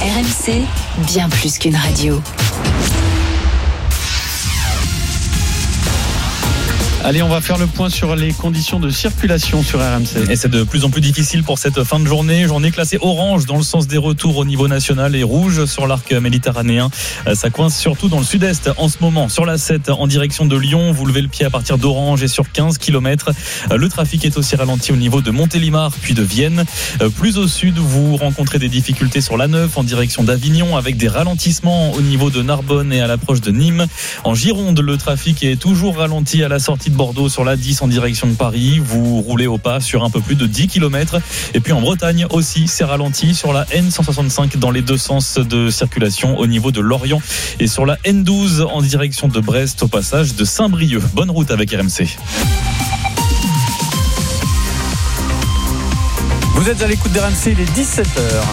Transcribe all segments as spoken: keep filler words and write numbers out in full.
R M C, bien plus qu'une radio. Allez, on va faire le point sur les conditions de circulation sur R M C. Et c'est de plus en plus difficile pour cette fin de journée. Journée classée orange dans le sens des retours au niveau national et rouge sur l'arc méditerranéen. Ça coince surtout dans le sud-est en ce moment. Sur la sept en direction de Lyon, vous levez le pied à partir d'Orange et sur quinze kilomètres. Le trafic est aussi ralenti au niveau de Montélimar puis de Vienne. Plus au sud, vous rencontrez des difficultés sur l'A neuf en direction d'Avignon avec des ralentissements au niveau de Narbonne et à l'approche de Nîmes. En Gironde, le trafic est toujours ralenti à la sortie de Bordeaux sur la dix en direction de Paris. Vous roulez au pas sur un peu plus de dix kilomètres. Et puis en Bretagne aussi, c'est ralenti sur la N cent soixante-cinq dans les deux sens de circulation au niveau de Lorient et sur la N douze en direction de Brest au passage de Saint-Brieuc. Bonne route avec R M C. Vous êtes à l'écoute d'R M C, il est dix-sept heures.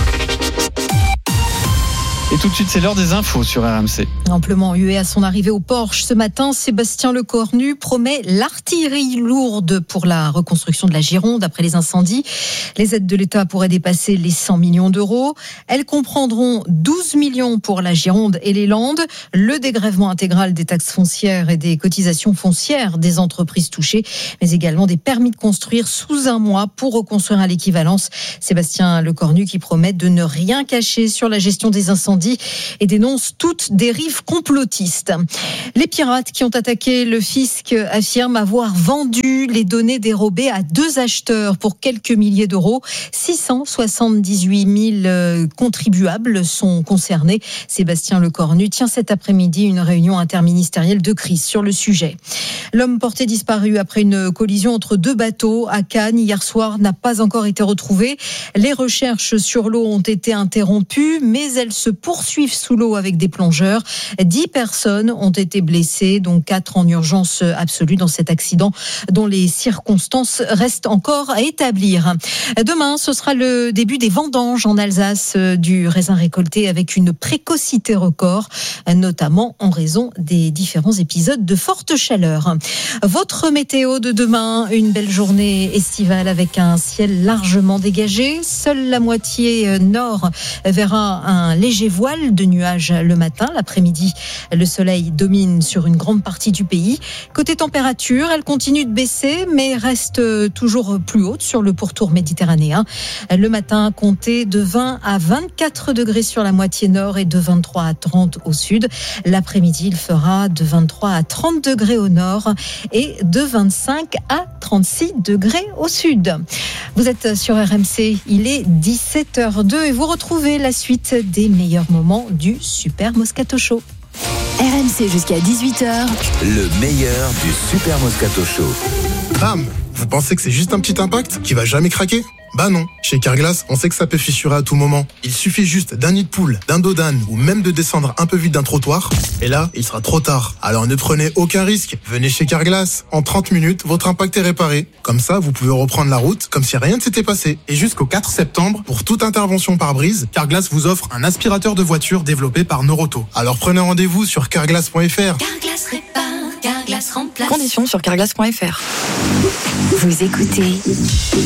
Et tout de suite, c'est l'heure des infos sur R M C. Amplement hué à son arrivée au Porche ce matin, Sébastien Lecornu promet l'artillerie lourde pour la reconstruction de la Gironde après les incendies. Les aides de l'État pourraient dépasser les cent millions d'euros. Elles comprendront douze millions pour la Gironde et les Landes, le dégrèvement intégral des taxes foncières et des cotisations foncières des entreprises touchées, mais également des permis de construire sous un mois pour reconstruire à l'équivalence. Sébastien Lecornu qui promet de ne rien cacher sur la gestion des incendies et dénonce toutes dérives complotistes. Les pirates qui ont attaqué le fisc affirment avoir vendu les données dérobées à deux acheteurs pour quelques milliers d'euros. six cent soixante-dix-huit mille contribuables sont concernés. Sébastien Lecornu tient cet après-midi une réunion interministérielle de crise sur le sujet. L'homme porté disparu après une collision entre deux bateaux à Cannes hier soir n'a pas encore été retrouvé. Les recherches sur l'eau ont été interrompues, mais elles se poursuivent sous l'eau avec des plongeurs. Dix personnes ont été blessées, dont quatre en urgence absolue dans cet accident dont les circonstances restent encore à établir. Demain, ce sera le début des vendanges en Alsace du raisin récolté avec une précocité record, notamment en raison des différents épisodes de forte chaleur. Votre météo de demain, une belle journée estivale avec un ciel largement dégagé. Seule la moitié nord verra un léger voile de nuages le matin. L'après-midi, le soleil domine sur une grande partie du pays. Côté température, elle continue de baisser, mais reste toujours plus haute sur le pourtour méditerranéen. Le matin, comptez de vingt à vingt-quatre degrés sur la moitié nord et de vingt-trois à trente au sud. L'après-midi, il fera de vingt-trois à trente degrés au nord et de vingt-cinq à trente-six degrés au sud. Vous êtes sur R M C, il est dix-sept heures deux et vous retrouvez la suite des meilleurs moments du Super Moscato Show. R M C jusqu'à dix-huit heures. Le meilleur du Super Moscato Show. Bam! Vous pensez que c'est juste un petit impact qui va jamais craquer? Bah non, chez Carglass, on sait que ça peut fissurer à tout moment. Il suffit juste d'un nid de poule, d'un dos d'âne ou même de descendre un peu vite d'un trottoir. Et là, il sera trop tard. Alors ne prenez aucun risque. Venez chez Carglass. En trente minutes, votre impact est réparé. Comme ça, vous pouvez reprendre la route comme si rien ne s'était passé. Et jusqu'au quatre septembre, pour toute intervention par brise, Carglass vous offre un aspirateur de voiture développé par Noroto. Alors prenez rendez-vous sur carglass point f r. Carglass répare, Carglass remplace. Conditions sur carglass point f r. Vous écoutez